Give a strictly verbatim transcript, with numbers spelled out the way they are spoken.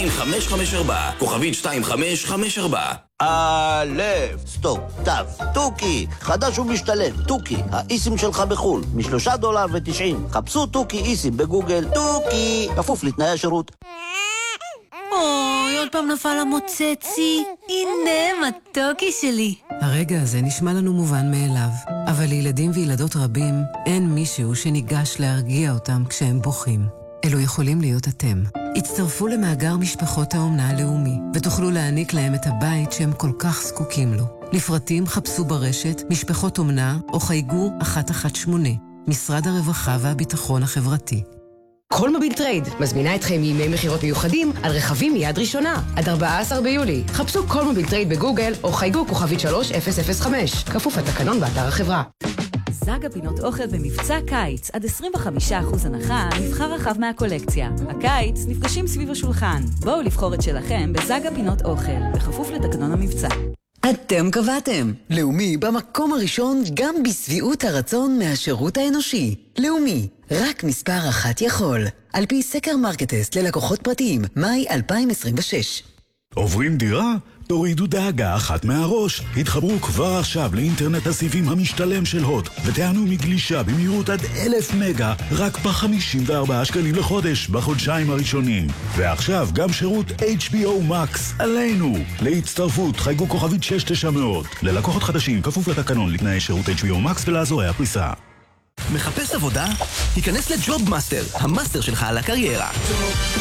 שתיים חמש חמש ארבע, כוכבית שתיים חמש חמש ארבע. א', סטופ, תו, טוקי, חדש ומשתלם, טוקי, האיסים שלך בחול, משלושה דולר ותשעים. חפשו טוקי איסים בגוגל, טוקי, כפוף לתנאי השירות. אוי, עוד פעם נפל המוצצי. הנה, מתוקי שלי. הרגע הזה נשמע לנו מובן מאליו, אבל לילדים וילדות רבים אין מישהו שניגש להרגיע אותם כשהם בוכים. אלו יכולים להיות אתם. הצטרפו למאגר משפחות האומנה הלאומי, ותוכלו להעניק להם את הבית שהם כל כך זקוקים לו. לפרטים חפשו ברשת משפחות אומנה או חייגו אחת אחת שמונה, משרד הרווחה והביטחון החברתי. כל מוביל טרייד מזמינה אתכם מימי מחירות מיוחדים על רכבים מיד ראשונה עד ארבעה עשר ביולי. חפשו כל מוביל טרייד בגוגל או חייגו כוכבית שלוש אפס אפס חמש, כפוף לתקנון באתר החברה. זאגה פינות אוכל במבצע קיץ, עד עשרים וחמישה אחוז הנחה, מבחר רחב מהקולקציה. הקיץ נפגשים סביב השולחן. בואו לבחור את שלכם בזאגה פינות אוכל, בכפוף לתקנון המבצע. אתם קבעתם. לאומי במקום הראשון גם בסביעות הרצון מהשירות האנושי. לאומי, רק מספר אחת יכול. על פי סקר מרקטסט ללקוחות פרטיים, מאי אלפיים עשרים ושש. עוברים דירה? תורידו דאגה אחת מהראש. התחברו כבר עכשיו לאינטרנט הסיבים המשתלם של הוט, ותענו מגלישה במהירות עד אלף מגה, רק ב-חמישים וארבעה שקלים לחודש בחודשיים הראשונים. ועכשיו גם שירות אייץ' בי או Max עלינו. להצטרפות חייגו כוכבית שש תשע מאות. ללקוחות חדשים כפוף לתקנון לתנאי שירות אייץ' בי או Max ולאזורי הפריסה. מחפש עבודה? היכנס לג'וב מאסטר, המאסטר שלך על הקריירה.